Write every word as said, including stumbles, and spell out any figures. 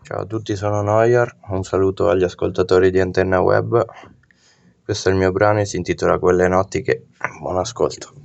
Ciao a tutti, sono Noyar, un saluto agli ascoltatori di Antenna Web. Questo è il mio brano e si intitola Quelle notti che... Buon ascolto.